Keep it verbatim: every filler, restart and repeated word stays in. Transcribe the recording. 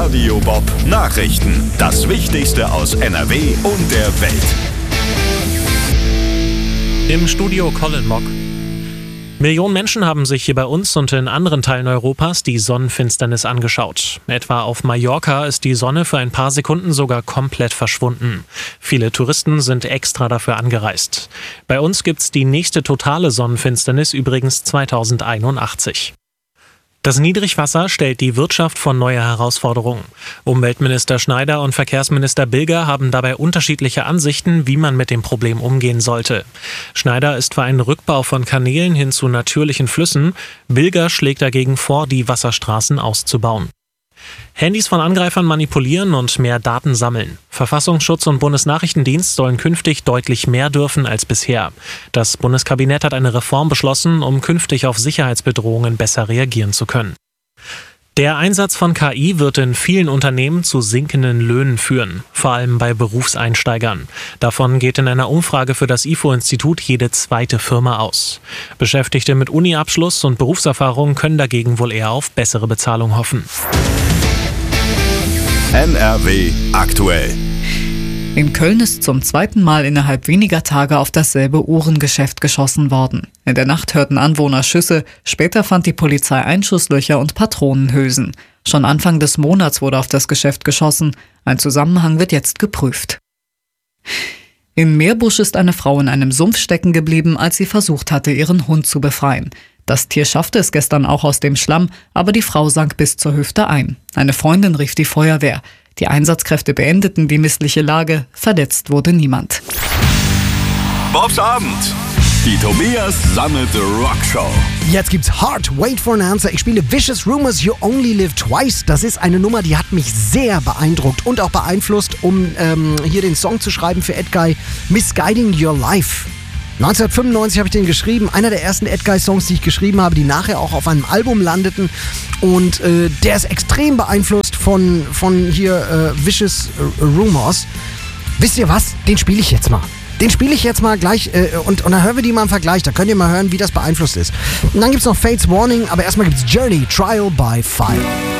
Radio Bob Nachrichten. Das Wichtigste aus N R W und der Welt. Im Studio Colin Mock. Millionen Menschen haben sich hier bei uns und in anderen Teilen Europas die Sonnenfinsternis angeschaut. Etwa auf Mallorca ist die Sonne für ein paar Sekunden sogar komplett verschwunden. Viele Touristen sind extra dafür angereist. Bei uns gibt's die nächste totale Sonnenfinsternis übrigens zweitausendeinundachtzig. Das Niedrigwasser stellt die Wirtschaft vor neue Herausforderungen. Umweltminister Schneider und Verkehrsminister Bilger haben dabei unterschiedliche Ansichten, wie man mit dem Problem umgehen sollte. Schneider ist für einen Rückbau von Kanälen hin zu natürlichen Flüssen. Bilger schlägt dagegen vor, die Wasserstraßen auszubauen. Handys von Angreifern manipulieren und mehr Daten sammeln. Verfassungsschutz und Bundesnachrichtendienst sollen künftig deutlich mehr dürfen als bisher. Das Bundeskabinett hat eine Reform beschlossen, um künftig auf Sicherheitsbedrohungen besser reagieren zu können. Der Einsatz von K I wird in vielen Unternehmen zu sinkenden Löhnen führen, vor allem bei Berufseinsteigern. Davon geht in einer Umfrage für das I F O-Institut jede zweite Firma aus. Beschäftigte mit Uni-Abschluss und Berufserfahrung können dagegen wohl eher auf bessere Bezahlung hoffen. N R W aktuell. In Köln ist zum zweiten Mal innerhalb weniger Tage auf dasselbe Uhrengeschäft geschossen worden. In der Nacht hörten Anwohner Schüsse, später fand die Polizei Einschusslöcher und Patronenhülsen. Schon Anfang des Monats wurde auf das Geschäft geschossen. Ein Zusammenhang wird jetzt geprüft. In Meerbusch ist eine Frau in einem Sumpf stecken geblieben, als sie versucht hatte, ihren Hund zu befreien. Das Tier schaffte es gestern auch aus dem Schlamm, aber die Frau sank bis zur Hüfte ein. Eine Freundin rief die Feuerwehr. Die Einsatzkräfte beendeten die missliche Lage. Verletzt wurde niemand. Bobs Abend. Die Tobias Sammelte Rockshow. Jetzt gibt's Hard, Wait for an Answer. Ich spiele Vicious Rumors, You Only Live Twice. Das ist eine Nummer, die hat mich sehr beeindruckt und auch beeinflusst, um ähm, hier den Song zu schreiben für Edguy, Misguiding Your Life. neunzehnhundertfünfundneunzig habe ich den geschrieben. Einer der ersten Edguy-Songs, die ich geschrieben habe, die nachher auch auf einem Album landeten. Und äh, der ist extrem beeinflusst von, von hier äh, Vicious Rumors. Wisst ihr was? Den spiele ich jetzt mal. Den spiele ich jetzt mal gleich äh, und, und dann hören wir die mal im Vergleich. Da könnt ihr mal hören, wie das beeinflusst ist. Und dann gibt's noch Fates Warning, aber erstmal gibt's Journey, Trial by Fire.